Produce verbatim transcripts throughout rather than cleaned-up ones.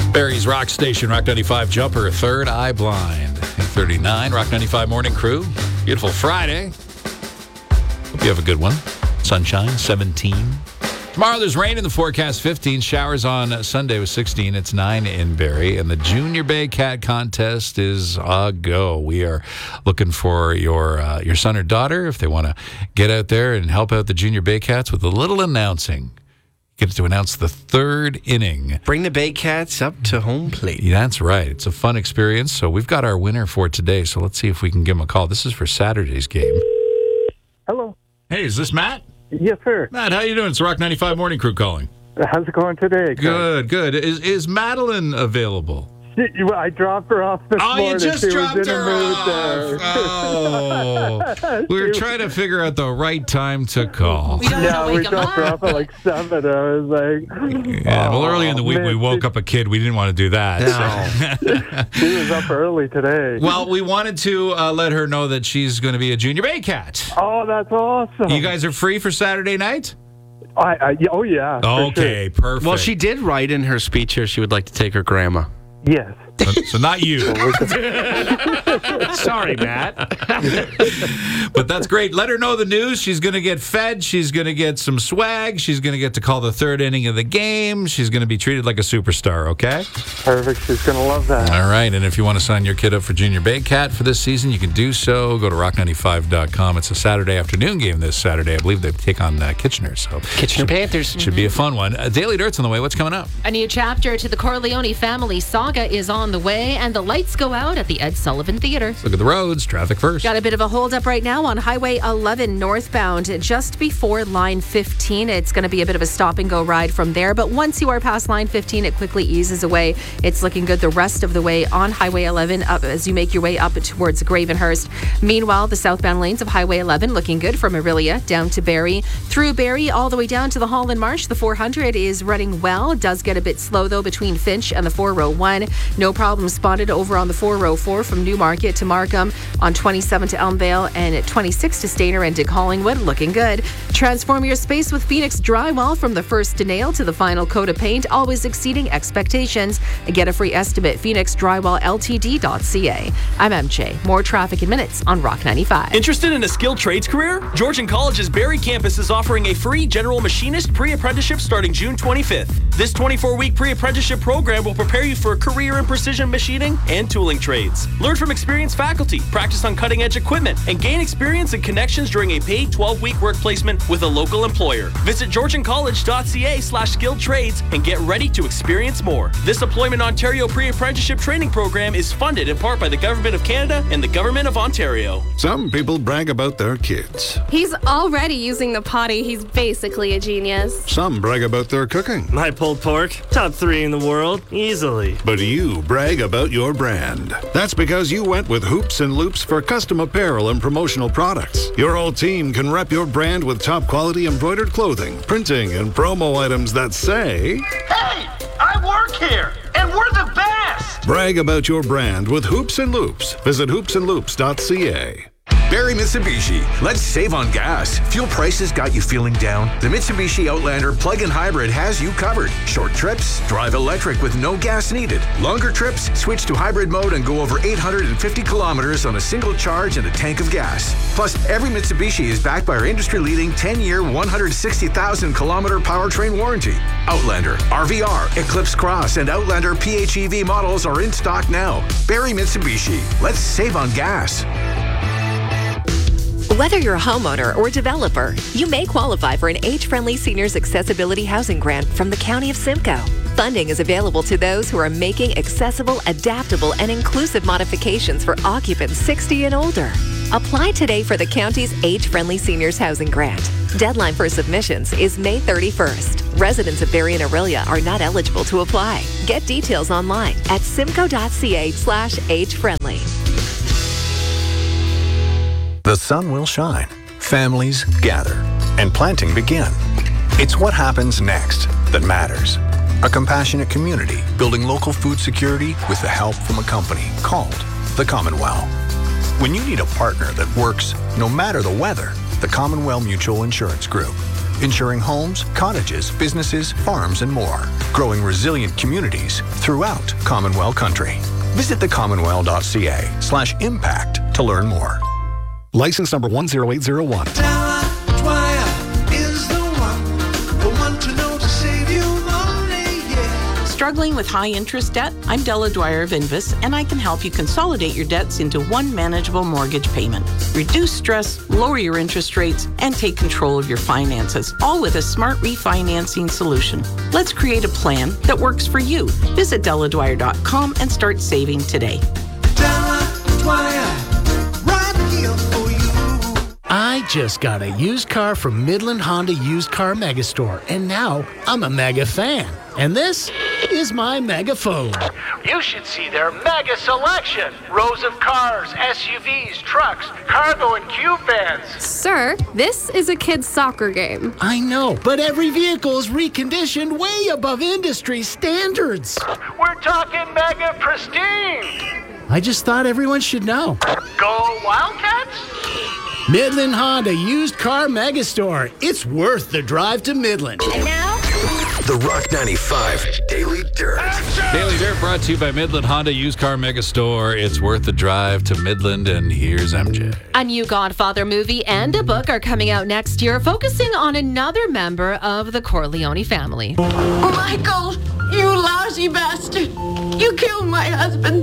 Barry's Rock Station, Rock ninety-five Jumper, Third Eye Blind. eight thirty-nine, Rock ninety-five Morning Crew. Beautiful Friday. Hope you have a good one. Sunshine, seventeen. Tomorrow there's rain in the forecast, fifteen. Showers on Sunday with sixteen. It's nine in Barrie. And the Junior Bay Cat Contest is a go. We are looking for your uh, your son or daughter if they want to get out there and help out the Junior Bay Cats with a little announcing. Get to announce the third inning. Bring the Bay Cats up to home plate. Yeah, that's right. It's a fun experience. So we've got our winner for today. So let's see if we can give him a call. This is for Saturday's game. Hello. Hey, is this Matt? Yes, sir. Matt, how you doing? It's the Rock ninety-five Morning Crew calling. How's it going today? Good, good. Is is Madeline available? I dropped her off this oh, morning. Oh, you just she dropped was in her a mood off. There. Oh. We were trying to figure out the right time to call. We don't yeah, want to we wake him dropped up. her off at like seven. I was like, Yeah, well, early in the week, man, we woke she, up a kid. We didn't want to do that. No. So. She was up early today. Well, we wanted to uh, let her know that she's going to be a Junior Bay Cat. Oh, that's awesome. You guys are free for Saturday night? I, I, oh, yeah. for Okay, perfect. Well, she did write in her speech here she would like to take her grandma. sure. Yes. So, so not you. Sorry, Matt. But that's great. Let her know the news. She's going to get fed. She's going to get some swag. She's going to get to call the third inning of the game. She's going to be treated like a superstar, okay? Perfect. She's going to love that. All right. And if you want to sign your kid up for Junior Bay Cat for this season, you can do so. Go to rock ninety-five dot com. It's a Saturday afternoon game this Saturday. I believe they take on uh, Kitchener. So Kitchener Panthers. should be a fun one. Uh, Daily Dirt's on the way. What's coming up? A new chapter to the Corleone family saga is on the way, and the lights go out at the Ed Sullivan Theater. Look at the roads. Traffic first. Got a bit of a holdup right now on Highway eleven northbound, just before line fifteen. It's going to be a bit of a stop and go ride from there, but once you are past line fifteen, it quickly eases away. It's looking good the rest of the way on Highway eleven up as you make your way up towards Gravenhurst. Meanwhile, the southbound lanes of Highway eleven looking good from Orillia down to Barrie. Through Barrie all the way down to the Holland Marsh, the four hundred is running well. It does get a bit slow though between Finch and the four oh one. No problem spotted over on the four oh four from Newmarket to Markham, on twenty-seven to Elmvale, and at twenty-six to Stayner and to Collingwood. Looking good. Transform your space with Phoenix Drywall from the first nail to the final coat of paint, always exceeding expectations. Get a free estimate, phoenix drywall l t d dot c a. I'm M J. More traffic in minutes on Rock ninety-five. Interested in a skilled trades career? Georgian College's Barrie campus is offering a free general machinist pre-apprenticeship starting June twenty-fifth. This twenty-four week pre-apprenticeship program will prepare you for a career in precision machining and tooling trades. Learn from experienced faculty, practice on cutting-edge equipment, and gain experience and connections during a paid twelve week work placement with a local employer. Visit georgian college dot c a slash skilled trades and get ready to experience more. This Employment Ontario pre-apprenticeship training program is funded in part by the Government of Canada and the Government of Ontario. Some people brag about their kids. He's already using the potty. He's basically a genius. Some brag about their cooking. My pulled pork, top three in the world, easily. But you brag about your brand. That's because you went with Hoops and Loops for custom apparel and promotional products. Your whole team can rep your brand with top quality embroidered clothing, printing, and promo items that say, "Hey, I work here, and we're the best!" Brag about your brand with Hoops and Loops. Visit hoops and loops dot c a. Barrie Mitsubishi. Let's save on gas. Fuel prices got you feeling down? The Mitsubishi Outlander plug-in hybrid has you covered. Short trips, drive electric with no gas needed. Longer trips, switch to hybrid mode and go over eight hundred fifty kilometers on a single charge and a tank of gas. Plus, every Mitsubishi is backed by our industry-leading ten-year, one hundred sixty thousand kilometer powertrain warranty. Outlander, R V R, Eclipse Cross, and Outlander P H E V models are in stock now. Barrie Mitsubishi. Let's save on gas. Whether you're a homeowner or developer, you may qualify for an age-friendly seniors accessibility housing grant from the County of Simcoe. Funding is available to those who are making accessible, adaptable, and inclusive modifications for occupants sixty and older. Apply today for the county's age-friendly seniors housing grant. Deadline for submissions is May thirty-first. Residents of Barrie and Orillia are not eligible to apply. Get details online at simcoe dot c a slash age-friendly. The sun will shine, families gather, and planting begin. It's what happens next that matters. A compassionate community building local food security with the help from a company called the Commonwealth. When you need a partner that works no matter the weather, the Commonwealth Mutual Insurance Group. insuring homes, cottages, businesses, farms, and more. Growing resilient communities throughout Commonwealth Country. Visit the commonwealth dot c a slash impact to learn more. License number one zero eight zero one. Struggling with high interest debt? I'm Della Dwyer of Invis, and I can help you consolidate your debts into one manageable mortgage payment. Reduce stress, lower your interest rates, and take control of your finances, all with a smart refinancing solution. Let's create a plan that works for you. Visit della dwyer dot com and start saving today. Della Dwyer, right here for you. I just got a used car from Midland Honda Used Car Megastore, and now I'm a mega fan. And this is my megaphone. You should see their mega selection. Rows of cars, S U Vs, trucks, cargo, and cube vans. Sir, this is a kid's soccer game. I know, but every vehicle is reconditioned way above industry standards. We're talking mega pristine. I just thought everyone should know. Go Wildcats? Midland Honda Used Car Megastore. It's worth the drive to Midland. And now, The Rock ninety-five Daily Dirt. Daily Dirt brought to you by Midland Honda Used Car Megastore. It's worth the drive to Midland, and here's M J. a new Godfather movie and a book are coming out next year, focusing on another member of the Corleone family. Michael, you lousy bastard. You killed my husband.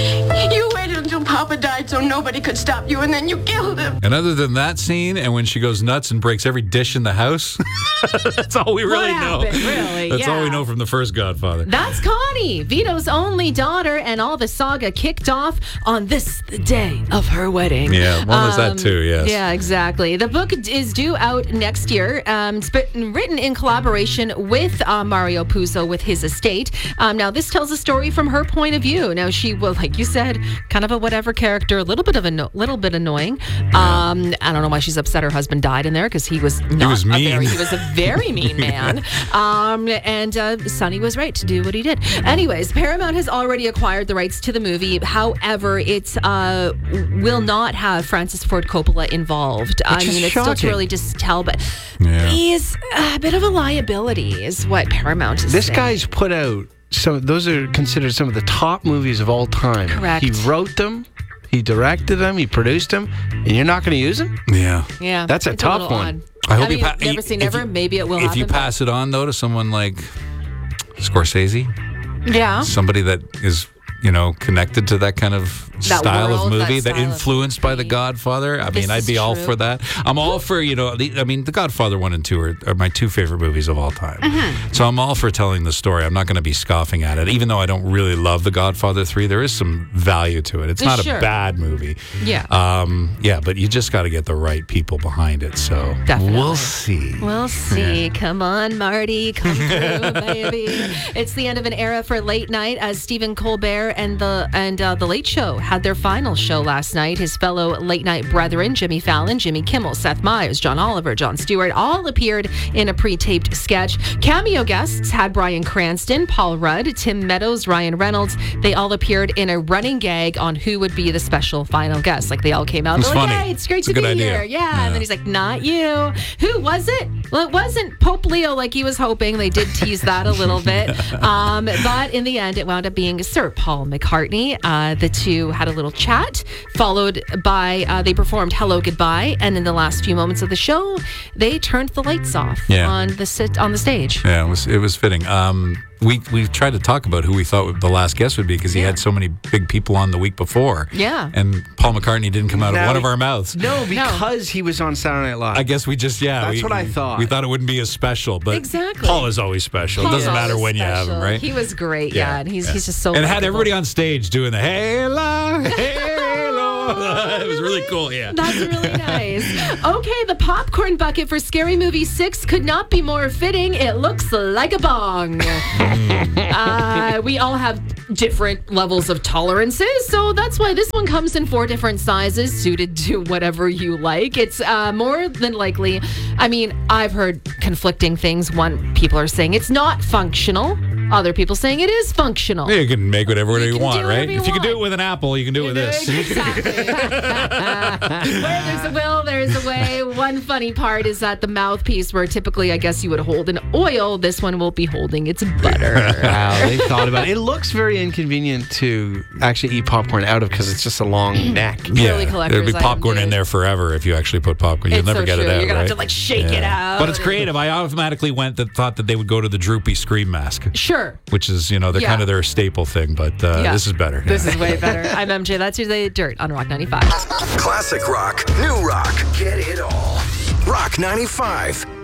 You waited until Papa died so nobody could stop you, and then you killed him. And other than that scene, and when she goes nuts and breaks every dish in the house, that's all we really What know. happened, really? That's Yeah. all we know from the first Godfather. That's Connie, Vito's only daughter, and all the saga kicked off on this, the day of her wedding. Yeah, one was that too, yes. Yeah, exactly. The book is due out next year. Um, it's been written in collaboration with uh, Mario Puzo with his estate. Um, now, this tells a story from her point of view. Now, she will, like you said, kind of a whatever character, a little bit of a no, little bit annoying. Um, I don't know why she's upset her husband died in there, because he was not was a mean. very, he was a very mean man. Um, and uh, Sonny was right to do what he did. Anyways, Paramount has already acquired the rights to the movie. However, it uh, will not have Francis Ford Coppola involved. I Which is mean, it's still shocking. too early to tell, but Yeah. he's a bit of a liability, is what Paramount is This saying. guy's put out, so those are considered some of the top movies of all time. Correct. He wrote them, he directed them, he produced them, and you're not going to use them? Yeah. Yeah, That's a it's tough little one. odd. I hope I mean, you pa- never say if never. you- Maybe it will If happen. you pass it on, though, to someone like Scorsese, yeah. somebody that is, you know, connected to that kind of That style world, of that movie, that, style of influenced by The Godfather. I This mean, I'd is be all true. for that. I'm all for, you know, the, I mean, The Godfather one and two are, are my two favorite movies of all time. Mm-hmm. So I'm all for telling the story. I'm not going to be scoffing at it. Even though I don't really love The Godfather three, there is some value to it. It's not Sure. a bad movie. Yeah. Um, yeah, but you just got to get the right people behind it. So Definitely. we'll see. We'll see. Come on, Marty. Come through, baby. It's the end of an era for late night, as Stephen Colbert and the and uh, the Late Show had their final show last night. His fellow late night brethren, Jimmy Fallon, Jimmy Kimmel, Seth Meyers, John Oliver, Jon Stewart, all appeared in a pre-taped sketch. Cameo guests had Bryan Cranston, Paul Rudd, Tim Meadows, Ryan Reynolds. They all appeared in a running gag on who would be the special final guest. Like, they all came out. It's They're like, funny. "Hey, it's great It's to a be good idea. here." Yeah. Yeah. And then he's like, "Not you." Who was it? Well, it wasn't Pope Leo like he was hoping. They did tease that a little bit. Um, but in the end, it wound up being Sir Paul McCartney. Uh, the two had a little chat, followed by, uh, they performed Hello Goodbye. And in the last few moments of the show, they turned the lights off Yeah. on the sit on the stage. Yeah, it was it was fitting. Um, we we tried to talk about who we thought the last guest would be, because he had so many big people on the week before. Yeah. And Paul McCartney didn't come out of Now- one of our mouths. No, because he was on Saturday Night Live. I guess we just, yeah. That's we, what I thought. We thought it wouldn't be as special, but Exactly. Paul is always special. Paul's it doesn't matter always when you have him, special. right? He was great, yeah. And he's he's just so And it had likable. everybody on stage doing the hey la, hey la. It was really cool, yeah. That's really nice. Okay, the popcorn bucket for Scary Movie six could not be more fitting. It looks like a bong. uh, we all have different levels of tolerances, so that's why this one comes in four different sizes, suited to whatever you like. It's uh, more than likely, I mean, I've heard conflicting things. One, people are saying it's not functional. Other people saying it is functional. You can make whatever you, You can want, do right? whatever you If you can do want. it with an apple, you can do it with this. Exactly. Where there's a will, there's a way. One funny part is that the mouthpiece, where typically I guess you would hold an oil, this one will be holding its butter. Wow, they thought about it. It looks very inconvenient to actually eat popcorn out of because it's just a long neck. Yeah, Early collectors there'd be popcorn in there forever if you actually put popcorn. You'll It's never so get true. it out, You're gonna right? have to, like, shake it out. But it's creative. I automatically went that thought that they would go to the droopy scream mask. Sure. Which is, you know, they're Yeah. kind of their staple thing, but uh, Yeah. this is better. This is way better. I'm M J. That's Tuesday Dirt on Rock ninety-five. Classic rock, new rock, get it all. Rock ninety-five.